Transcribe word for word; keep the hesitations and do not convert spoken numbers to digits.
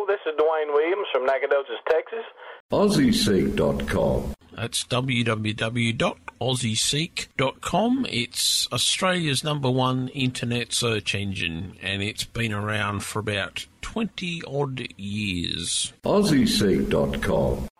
This is Dwayne Williams from Nacogdoches, Texas. Aussie Seek dot com. That's w w w dot aussie seek dot com. It's Australia's number one internet search engine, and it's been around for about twenty odd years. Aussie Seek dot com.